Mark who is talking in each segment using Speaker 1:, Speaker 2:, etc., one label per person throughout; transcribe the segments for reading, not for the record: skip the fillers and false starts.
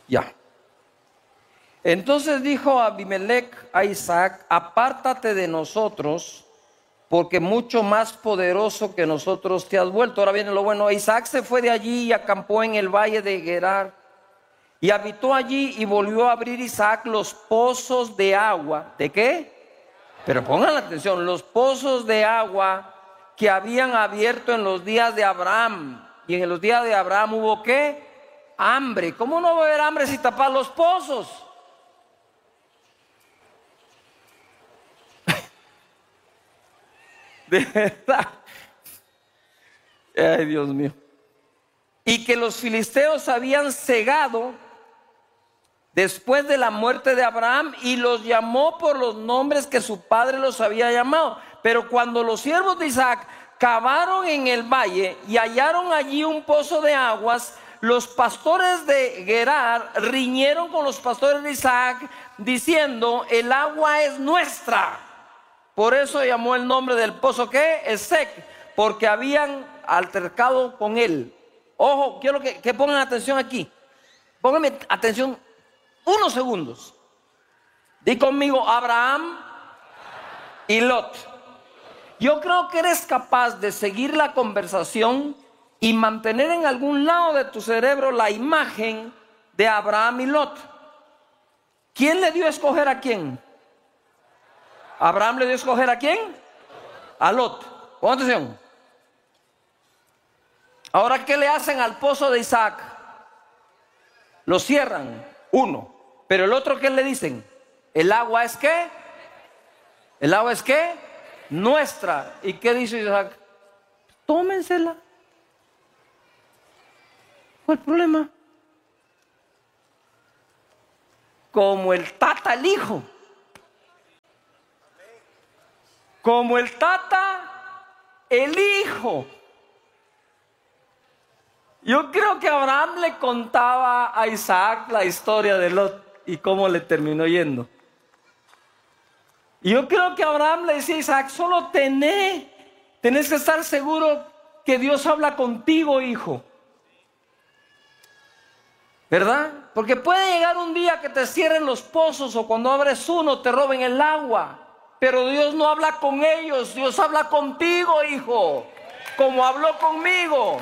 Speaker 1: Ya. Entonces dijo Abimelech a Isaac: apártate de nosotros, porque mucho más poderoso que nosotros te has vuelto. Ahora viene lo bueno. Isaac se fue de allí y acampó en el valle de Gerar, y habitó allí, y volvió a abrir Isaac los pozos de agua. ¿De qué? Pero pongan la atención, los pozos de agua que habían abierto en los días de Abraham. Y en los días de Abraham hubo ¿qué? Hambre. ¿Cómo no va a haber hambre si tapas los pozos? De verdad. Ay, Dios mío. Y que los filisteos habían cegado después de la muerte de Abraham, y los llamó por los nombres que su padre los había llamado. Pero cuando los siervos de Isaac cavaron en el valle y hallaron allí un pozo de aguas, los pastores de Gerar riñeron con los pastores de Isaac, diciendo: el agua es nuestra. Por eso llamó el nombre del pozo ¿qué? Esek, porque habían altercado con él. Ojo, quiero que pongan atención aquí. Pónganme atención unos segundos. Di conmigo: Abraham y Lot. Yo creo que eres capaz de seguir la conversación y mantener en algún lado de tu cerebro la imagen de Abraham y Lot. ¿Quién le dio a escoger a quién? Abraham le dio a escoger ¿a quién? A Lot. Pon atención. Ahora, ¿qué le hacen al pozo de Isaac? Lo cierran, uno. Pero el otro, ¿qué le dicen? ¿El agua es qué? ¿El agua es qué? Nuestra. ¿Y qué dice Isaac? Tómensela. ¿Cuál es el problema? Como el tata el hijo. Como el tata el hijo. Yo creo que Abraham le contaba a Isaac la historia de Lot y cómo le terminó yendo. Y yo creo que Abraham le decía a Isaac: solo tenés que estar seguro que Dios habla contigo, hijo. ¿Verdad? Porque puede llegar un día que te cierren los pozos, o cuando abres uno te roben el agua. Pero Dios no habla con ellos, Dios habla contigo, hijo, como habló conmigo.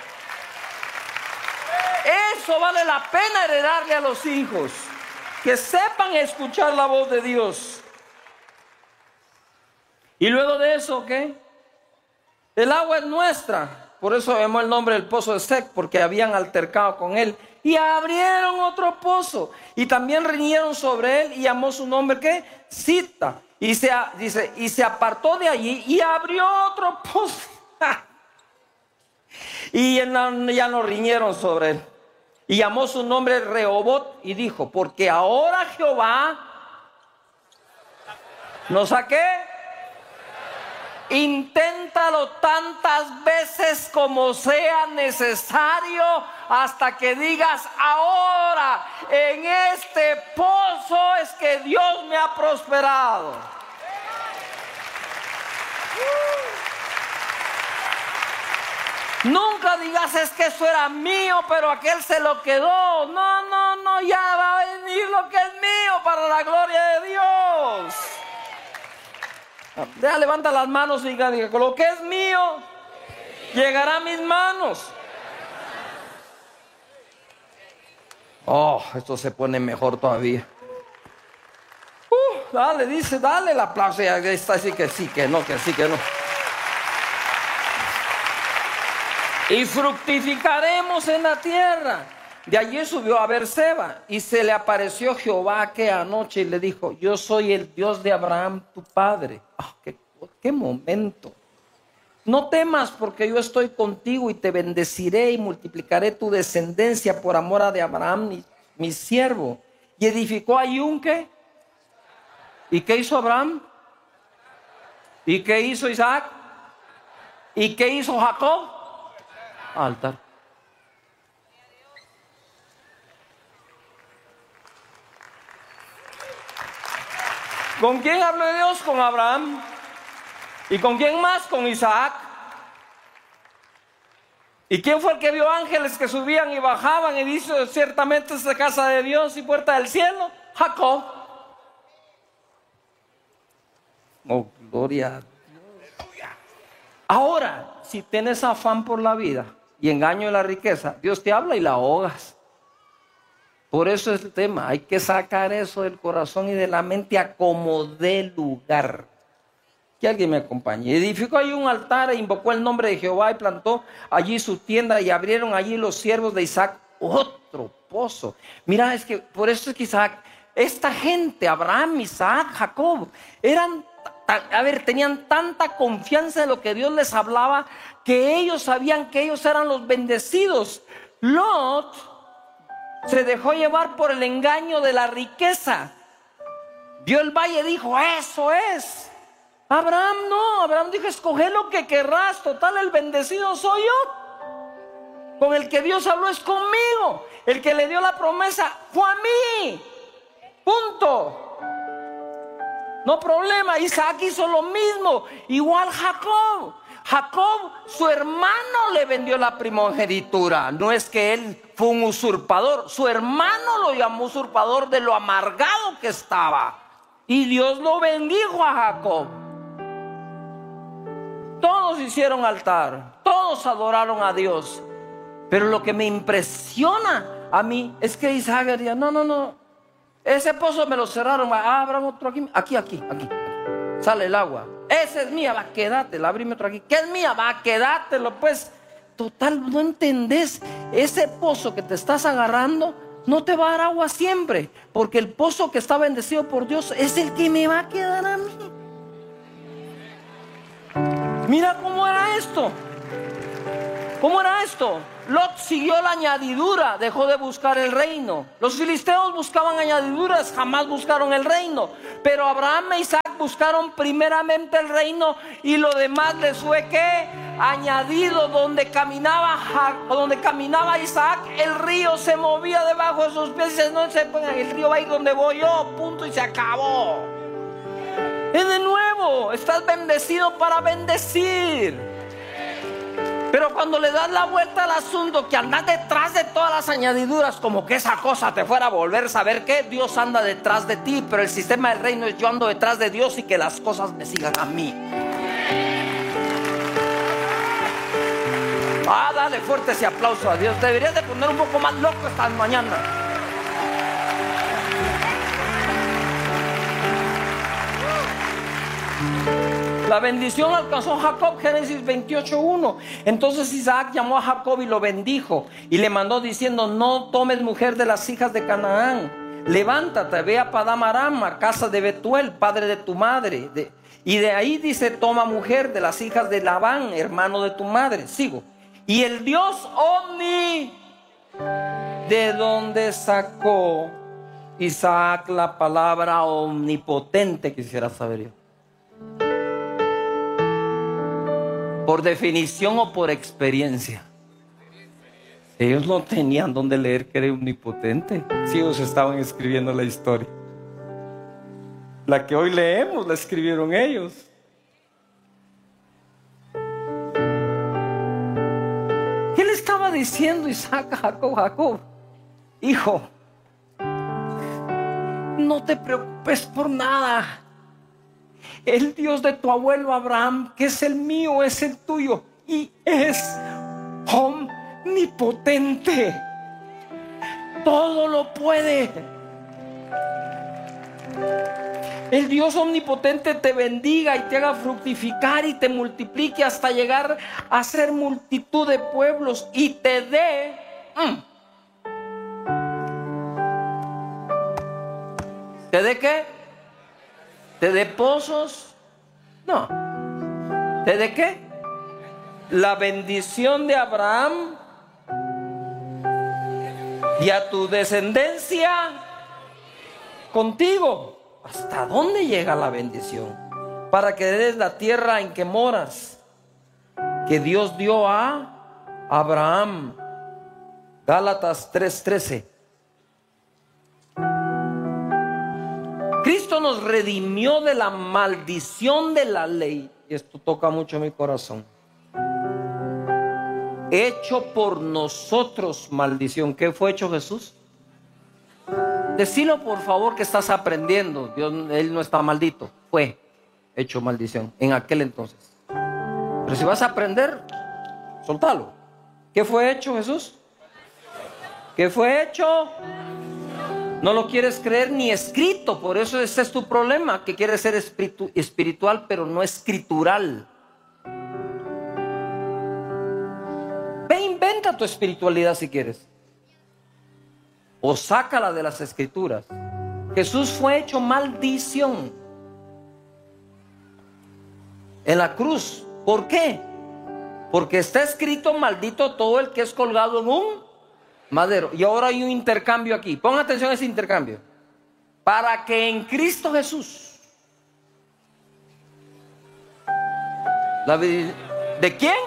Speaker 1: Eso vale la pena heredarle a los hijos, que sepan escuchar la voz de Dios. Y luego de eso, ¿qué? El agua es nuestra. Por eso llamó el nombre del pozo de Esek, porque habían altercado con él. Y abrieron otro pozo. Y también riñeron sobre él, y llamó su nombre ¿qué? Sita. Y se apartó de allí y abrió otro pozo. Y ya no riñeron sobre él. Y llamó su nombre Rehobot, y dijo: porque ahora Jehová nos saqué. Inténtalo tantas veces como sea necesario, hasta que digas: ahora en este pozo es que Dios me ha prosperado. Nunca digas: es que eso era mío, pero aquel se lo quedó. No, ya va a venir lo que es mío para la gloria de Dios. Ya levanta las manos y diga: lo que es mío llegará a mis manos. Oh, esto se pone mejor todavía. Dale, dice, dale el aplauso. Ya está así que sí, que no, que sí, que no. Y fructificaremos en la tierra. De allí subió a Beerseba, y se le apareció Jehová aquella noche y le dijo: yo soy el Dios de Abraham tu padre. Qué momento. No temas, porque yo estoy contigo, y te bendeciré y multiplicaré tu descendencia por amor de Abraham mi siervo. Y edificó allí un ¿qué? ¿Y qué hizo Abraham? ¿Y qué hizo Isaac? ¿Y qué hizo Jacob? Altar. ¿Con quién habló Dios? Con Abraham. ¿Y con quién más? Con Isaac. ¿Y quién fue el que vio ángeles que subían y bajaban y dijo: ciertamente esta es casa de Dios y puerta del cielo? Jacob. Oh, gloria a Dios. Ahora, si tienes afán por la vida y engaño de la riqueza, Dios te habla y la ahogas. Por eso es el tema, hay que sacar eso del corazón y de la mente a como dé lugar. Que alguien me acompañe. Edificó allí un altar e invocó el nombre de Jehová y plantó allí su tienda, y abrieron allí los siervos de Isaac otro pozo. Mira, es que por eso es que Isaac, esta gente, Abraham, Isaac, Jacob, tenían tanta confianza en lo que Dios les hablaba, que ellos sabían que ellos eran los bendecidos. Lot se dejó llevar por el engaño de la riqueza. Vio el valle y dijo: eso es. Abraham no, Abraham dijo: escoge lo que querrás, total el bendecido soy yo. Con el que Dios habló es conmigo. El que le dio la promesa fue a mí. Punto. No problema. Isaac hizo lo mismo. Igual Jacob. Jacob, su hermano le vendió la primogenitura. No es que él fue un usurpador. Su hermano lo llamó usurpador de lo amargado que estaba. Y Dios lo bendijo a Jacob. Todos hicieron altar. Todos adoraron a Dios. Pero lo que me impresiona a mí es que Isaac diría: no. Ese pozo me lo cerraron. Abran otro aquí. Aquí. Sale el agua. Esa es mía, va, quédatela, abrime otro aquí. ¿Qué es mía? Va, quédatelo, pues. Total, no entendés. Ese pozo que te estás agarrando no te va a dar agua siempre, porque el pozo que está bendecido por Dios es el que me va a quedar a mí. Mira cómo era esto. Lot siguió la añadidura, dejó de buscar el reino. Los filisteos buscaban añadiduras, jamás buscaron el reino. Pero Abraham e Isaac buscaron primeramente el reino, y lo demás les fue ¿qué? Añadido. Donde caminaba Isaac, el río se movía debajo de sus pies. Y dice: no se pongan, el río va a ir donde voy yo, punto, y se acabó. Es de nuevo, estás bendecido para bendecir. Pero cuando le das la vuelta al asunto, que andas detrás de todas las añadiduras, como que esa cosa te fuera a volver, ¿saber qué? Dios anda detrás de ti, pero el sistema del reino es: yo ando detrás de Dios y que las cosas me sigan a mí. Dale fuerte ese aplauso a Dios. Deberías de poner un poco más loco esta mañana. La bendición alcanzó a Jacob, Génesis 28:1. Entonces Isaac llamó a Jacob y lo bendijo, y le mandó diciendo: no tomes mujer de las hijas de Canaán. Levántate, ve a Padán Aram, a casa de Betuel, padre de tu madre. Y de ahí dice: toma mujer de las hijas de Labán, hermano de tu madre. Sigo. Y el Dios ¿de dónde sacó Isaac la palabra omnipotente? Quisiera saber yo. ¿Por definición o por experiencia? Ellos no tenían dónde leer que era omnipotente. Si ellos estaban escribiendo la historia. La que hoy leemos la escribieron ellos. ¿Qué le estaba diciendo Isaac a Jacob? Hijo, no te preocupes por nada. El Dios de tu abuelo Abraham, que es el mío, es el tuyo, y es omnipotente. Todo lo puede. El Dios omnipotente te bendiga y te haga fructificar y te multiplique hasta llegar a ser multitud de pueblos, y te dé ¿te dé qué? ¿Te dé pozos? No. ¿Te dé qué? La bendición de Abraham, y a tu descendencia contigo. ¿Hasta dónde llega la bendición? Para que des la tierra en que moras, que Dios dio a Abraham. Gálatas 3:13. Cristo nos redimió de la maldición de la ley. Y esto toca mucho mi corazón. hecho por nosotros maldición. ¿Qué fue hecho Jesús? Decilo por favor que estás aprendiendo. Dios, Él no está maldito. Fue hecho maldición en aquel entonces. Pero si vas a aprender, soltalo. ¿Qué fue hecho Jesús? ¿Qué fue hecho? No lo quieres creer ni escrito. Por eso ese es tu problema, que quieres ser espiritual pero no escritural. Ve, inventa tu espiritualidad si quieres, o sácala de las escrituras. Jesús fue hecho maldición en la cruz. ¿Por qué? Porque está escrito: maldito todo el que es colgado en un madero. Y ahora hay un intercambio aquí. Pon atención a ese intercambio. Para que en Cristo Jesús, ¿de quién?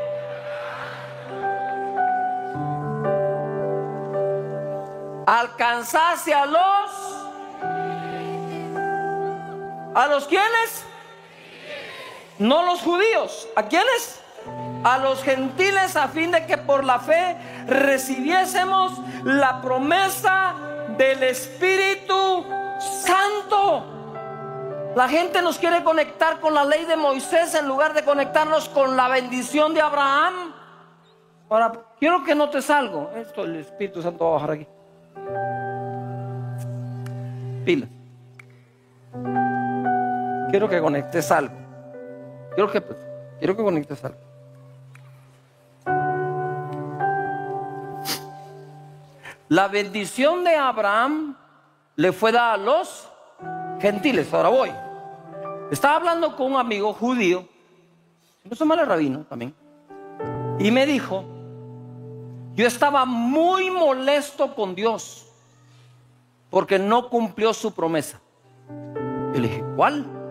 Speaker 1: Alcanzase a los ¿quiénes? No los judíos. ¿A quiénes? A los gentiles, a fin de que por la fe recibiésemos la promesa del Espíritu Santo. La gente nos quiere conectar con la ley de Moisés en lugar de conectarnos con la bendición de Abraham. Ahora, quiero que notes algo. Esto el Espíritu Santo va a bajar aquí. Pilas. Quiero que conectes algo. Quiero que conectes algo. La bendición de Abraham le fue dada a los gentiles. Ahora voy. Estaba hablando con un amigo judío, no se llama rabino también, y me dijo: yo estaba muy molesto con Dios porque no cumplió su promesa. Yo le dije: ¿cuál?